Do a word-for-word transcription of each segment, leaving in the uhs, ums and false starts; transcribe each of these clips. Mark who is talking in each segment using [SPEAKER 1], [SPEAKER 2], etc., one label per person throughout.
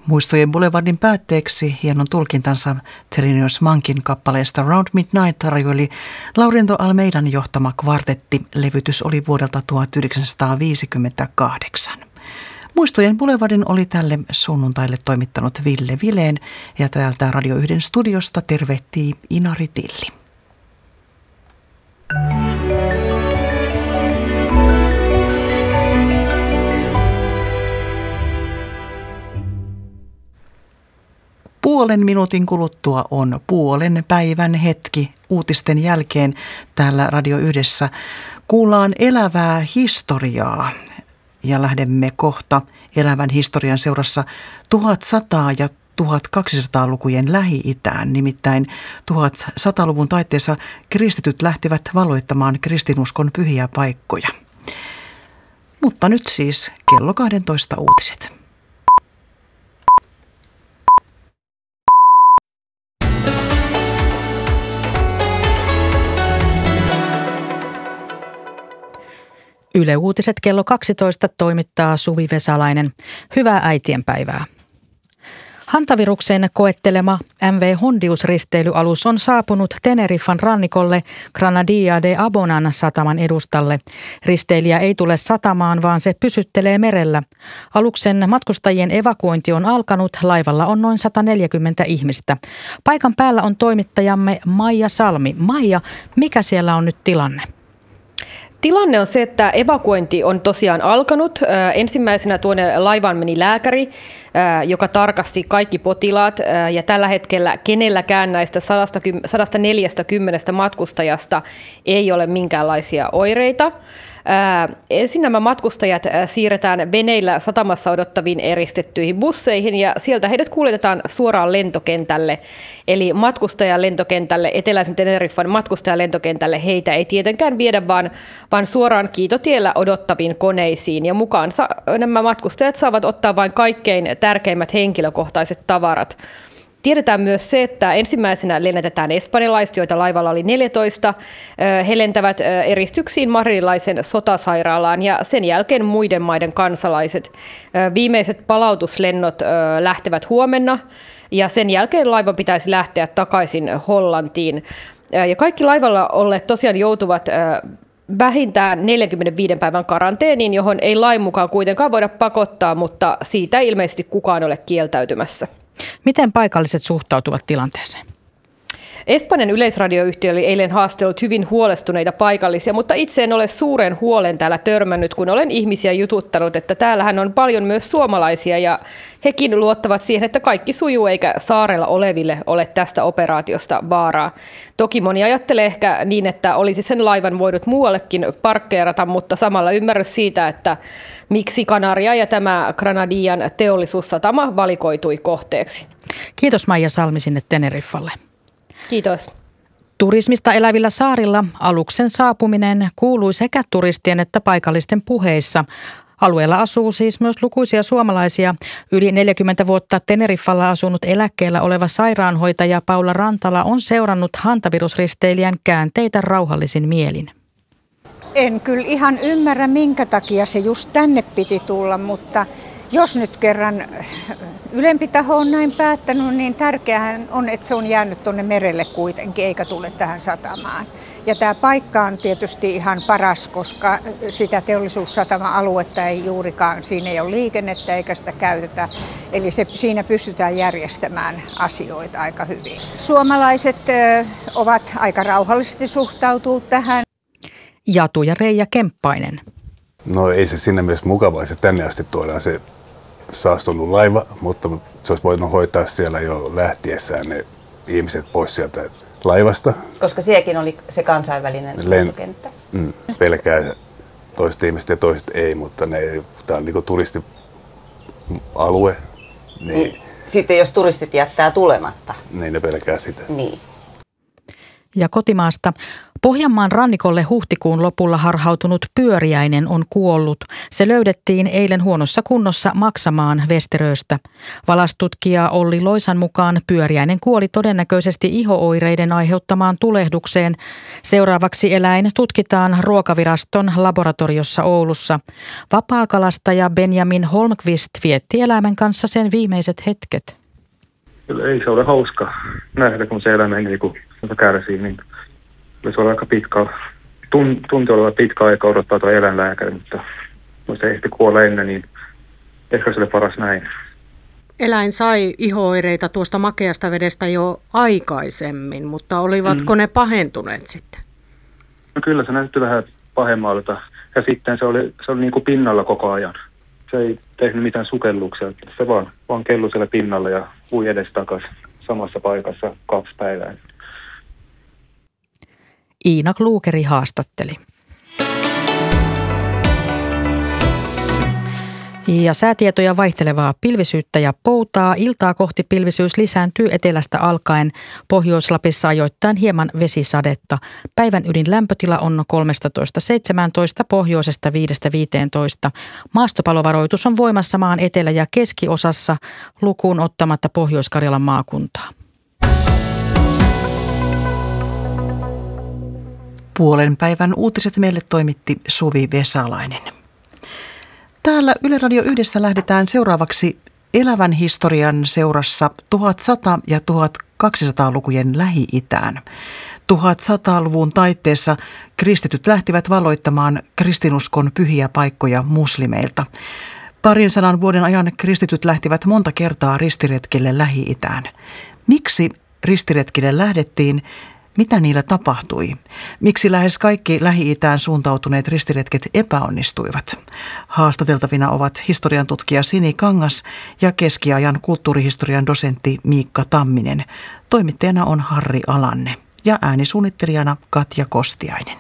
[SPEAKER 1] Muistojen Boulevardin päätteeksi hienon tulkintansa Thelonious Monkin kappaleesta Round Midnight tarjoili Lauriento Almeidan johtama kvartetti. Levytys oli vuodelta tuhatyhdeksänsataaviisikymmentäkahdeksan. Muistojen Boulevardin oli tälle sunnuntaille toimittanut Ville Vileen ja täältä Radio yhden studiosta tervehtii Inari Tilli. Puolen minuutin kuluttua on puolen päivän hetki uutisten jälkeen. Täällä Radio Yhdessä kuullaan elävää historiaa ja lähdemme kohta elävän historian seurassa tuhatsata- ja tuhatkaksisataalukujen Lähi-Itään. Nimittäin tuhatsataluvun taitteessa kristityt lähtivät valloittamaan kristinuskon pyhiä paikkoja. Mutta nyt siis kello kaksitoista uutiset.
[SPEAKER 2] Yle Uutiset kello kaksitoista toimittaa Suvi Vesalainen. Hyvää äitienpäivää. Hantaviruksen koettelema M V Hondius-risteilyalus on saapunut Teneriffan rannikolle Granadilla de Abonan sataman edustalle. Risteilijä ei tule satamaan, vaan se pysyttelee merellä. Aluksen matkustajien evakuointi on alkanut. Laivalla on noin sata neljäkymmentä ihmistä. Paikan päällä on toimittajamme Maija Salmi. Maija, mikä siellä on nyt tilanne?
[SPEAKER 3] Tilanne on se, että evakuointi on tosiaan alkanut. Ensimmäisenä tuonne laivaan meni lääkäri, joka tarkasti kaikki potilaat. Ja tällä hetkellä kenelläkään näistä sata neljäkymmentä matkustajasta ei ole minkäänlaisia oireita. Ensin nämä matkustajat siirretään veneillä satamassa odottaviin eristettyihin busseihin ja sieltä heidät kuljetetaan suoraan lentokentälle. Eli matkustajalentokentälle, eteläisen Teneriffan matkustajalentokentälle heitä ei tietenkään viedä, vaan, vaan suoraan kiitotiellä odottaviin koneisiin. Ja mukaansa nämä matkustajat saavat ottaa vain kaikkein tärkeimmät henkilökohtaiset tavarat. Tiedetään myös se, että ensimmäisenä lennätetään espanjalaiset, joita laivalla oli neljätoista. He lentävät eristyksiin madridilaisen sotasairaalaan ja sen jälkeen muiden maiden kansalaiset. Viimeiset palautuslennot lähtevät huomenna ja sen jälkeen laivan pitäisi lähteä takaisin Hollantiin. Ja kaikki laivalla olleet tosiaan joutuvat vähintään neljänkymmenenviiden päivän karanteeniin, johon ei lain mukaan kuitenkaan voida pakottaa, mutta siitä ei ilmeisesti kukaan ole kieltäytymässä.
[SPEAKER 2] Miten paikalliset suhtautuvat tilanteeseen?
[SPEAKER 3] Espanjan yleisradioyhtiö oli eilen haastellut hyvin huolestuneita paikallisia, mutta itse en ole suuren huolen täällä törmännyt, kun olen ihmisiä jututtanut, että täällähän on paljon myös suomalaisia ja hekin luottavat siihen, että kaikki sujuu eikä saarella oleville ole tästä operaatiosta vaaraa. Toki moni ajattelee ehkä niin, että olisi sen laivan voinut muuallekin parkkeerata, mutta samalla ymmärrys siitä, että miksi Kanaria ja tämä Granadillan teollisuussatama valikoitui kohteeksi.
[SPEAKER 2] Kiitos Maija Salmi sinne Teneriffalle.
[SPEAKER 3] Kiitos.
[SPEAKER 2] Turismista elävillä saarilla aluksen saapuminen kuului sekä turistien että paikallisten puheissa. Alueella asuu siis myös lukuisia suomalaisia. Yli neljäkymmentä vuotta Teneriffalla asunut eläkkeellä oleva sairaanhoitaja Paula Rantala on seurannut hantavirusristeilijän käänteitä rauhallisin mielin.
[SPEAKER 4] En kyllä ihan ymmärrä, minkä takia se just tänne piti tulla, mutta jos nyt kerran ylempi taho on näin päättänyt, niin tärkeähän on, että se on jäänyt tuonne merelle kuitenkin, eikä tule tähän satamaan. Ja tämä paikka on tietysti ihan paras, koska sitä teollisuussatama-aluetta ei juurikaan, siinä ei ole liikennettä eikä sitä käytetä. Eli se, siinä pystytään järjestämään asioita aika hyvin. Suomalaiset ö, ovat aika rauhallisesti suhtautuu tähän.
[SPEAKER 2] Jatu ja Reija Kemppainen.
[SPEAKER 5] No ei se siinä mielessä mukavaa, että tänne asti tuodaan se saastunut laiva, mutta se olisi voinut hoitaa siellä jo lähtiessään ne ihmiset pois sieltä laivasta.
[SPEAKER 6] Koska sielläkin oli se kansainvälinen Len- lentokenttä.
[SPEAKER 5] Mm, pelkää toiset ihmiset ja toiset ei, mutta ne, tämä on niin kuin turistialue. Niin,
[SPEAKER 6] niin, sitten jos turistit jättää tulematta.
[SPEAKER 5] Niin ne pelkää sitä.
[SPEAKER 6] Niin.
[SPEAKER 2] Ja kotimaasta Pohjanmaan rannikolle huhtikuun lopulla harhautunut pyöriäinen on kuollut. Se löydettiin eilen huonossa kunnossa Maksamaan Westeröstä. Valastutkija Olli Loisan mukaan pyöriäinen kuoli todennäköisesti ihooireiden aiheuttamaan tulehdukseen. Seuraavaksi eläin tutkitaan Ruokaviraston laboratoriossa Oulussa. Vapaakalastaja Benjamin Holmqvist vietti eläimen kanssa sen viimeiset hetket.
[SPEAKER 7] Kyllä ei se ole hauska nähdä, kun se elämä niin kun kärsii, niin se on aika pitkä, tun, tunti olla pitkä aika odottaa tuo eläinlääkäri, mutta jos se ehti kuolla ennen, niin ehkä se oli paras näin.
[SPEAKER 8] Eläin sai ihooireita tuosta makeasta vedestä jo aikaisemmin, mutta olivatko mm. ne pahentuneet sitten?
[SPEAKER 7] No kyllä se näytti vähän pahemmalta ja sitten se oli, se oli niin kuin pinnalla koko ajan. Se ei tehnyt mitään sukelluksia, se vaan, vaan kellui siellä pinnalla ja ui edestakaisin samassa paikassa kaksi päivää.
[SPEAKER 2] Iina Kluukeri haastatteli. Ja säätietoja vaihtelevaa pilvisyyttä ja poutaa. Iltaa kohti pilvisyys lisääntyy etelästä alkaen. Pohjois-Lapissa ajoittain hieman vesisadetta. Päivän ydin lämpötila on kolmetoista seitsemäntoista, pohjoisesta viidestä viiteentoista. Maastopalovaroitus on voimassa maan etelä- ja keskiosassa lukuun ottamatta Pohjois-Karjalan maakuntaa.
[SPEAKER 1] Puolen päivän uutiset meille toimitti Suvi Vesalainen. Täällä Yle Radio Yhdessä lähdetään seuraavaksi elävän historian seurassa tuhatsata- ja tuhatkaksisataalukujen Lähi-Itään. tuhatsataluvun taitteessa kristityt lähtivät valloittamaan kristinuskon pyhiä paikkoja muslimeilta. Parin sadan vuoden ajan kristityt lähtivät monta kertaa ristiretkille Lähi-Itään. Miksi ristiretkille lähdettiin? Mitä niillä tapahtui? Miksi lähes kaikki Lähi-Itään suuntautuneet ristiretket epäonnistuivat? Haastateltavina ovat historian tutkija Sini Kangas ja keskiajan kulttuurihistorian dosentti Miikka Tamminen. Toimittajana on Harri Alanne ja äänisuunnittelijana Katja Kostiainen.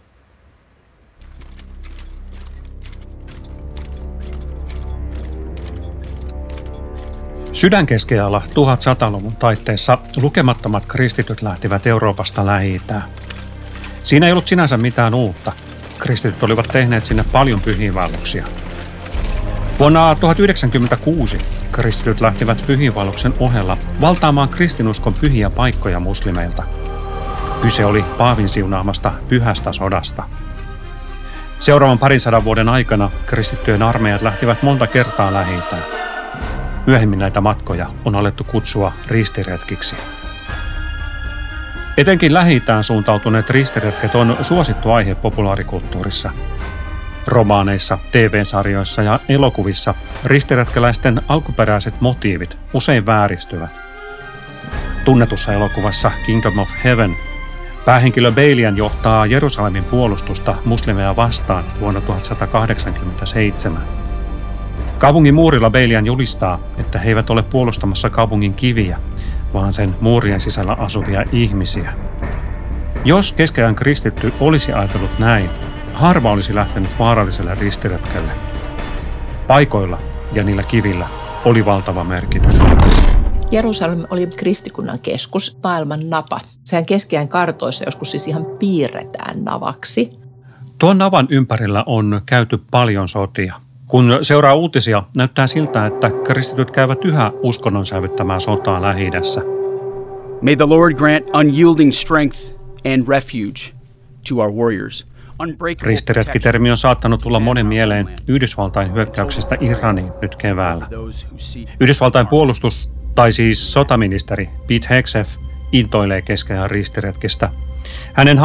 [SPEAKER 9] Sydänkeskiajalla tuhatsataluvun taitteessa lukemattomat kristityt lähtivät Euroopasta Lähi-Itään. Siinä ei ollut sinänsä mitään uutta. Kristityt olivat tehneet sinne paljon pyhiinvaelluksia. Vuonna tuhatyhdeksänsataayhdeksänkymmentäkuusi kristityt lähtivät pyhiinvaelluksen ohella valtaamaan kristinuskon pyhiä paikkoja muslimeilta. Kyse oli paavin siunaamasta pyhästä sodasta. Seuraavan parin sadan vuoden aikana kristittyjen armeijat lähtivät monta kertaa Lähi-Itään. Myöhemmin näitä matkoja on alettu kutsua ristiretkiksi. Etenkin Lähi-Itään suuntautuneet ristiretket on suosittu aihe populaarikulttuurissa. Romaaneissa, T V-sarjoissa ja elokuvissa ristiretkeläisten alkuperäiset motiivit usein vääristyvät. Tunnetussa elokuvassa Kingdom of Heaven päähenkilö Balian johtaa Jerusalemin puolustusta muslimeja vastaan vuonna tuhatsatakahdeksankymmentäseitsemän. Kaupungin muurilla Balian julistaa, että he eivät ole puolustamassa kaupungin kiviä, vaan sen muurien sisällä asuvia ihmisiä. Jos keskiajan kristitty olisi ajatellut näin, harva olisi lähtenyt vaaralliselle ristiretkelle. Paikoilla ja niillä kivillä oli valtava merkitys.
[SPEAKER 10] Jerusalem oli kristikunnan keskus, maailman napa. Sehän keskiajan kartoissa joskus siis ihan piirretään navaksi.
[SPEAKER 9] Tuon navan ympärillä on käyty paljon sotia. Kun seuraa uutisia, näyttää siltä, että kristityt käyvät yhä uskonnon sävyttämään sotaa Lähi-idässä.
[SPEAKER 11] May the Lord grant unyielding strength and refuge to our warriors.
[SPEAKER 9] Ristiretkitermi on saattanut tulla monen mieleen Yhdysvaltain hyökkäyksestä Iraniin nyt keväällä. Yhdysvaltain puolustus, tai siis sotaministeri Pete Hegseth, intoilee keskiajan ristiretkestä. Hänen